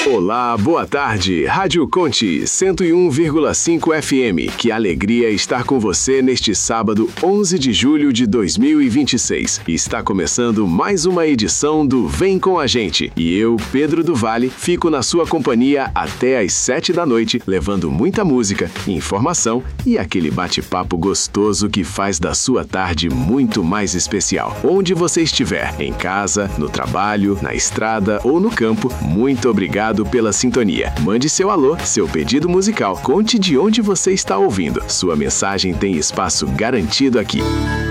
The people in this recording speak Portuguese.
Olá, boa tarde. Rádio Conte 101,5 FM. Que alegria estar com você neste sábado, 11 de julho de 2026. Está começando mais uma edição do Vem com a Gente. E eu, Pedro do Vale, fico na sua companhia até às 7 da noite, levando muita música, informação e aquele bate-papo gostoso que faz da sua tarde muito mais especial. Onde você estiver, em casa, no trabalho, na estrada ou no campo, muito obrigado pela sintonia. Mande seu alô, seu pedido musical, conte de onde você está ouvindo. Sua mensagem tem espaço garantido aqui.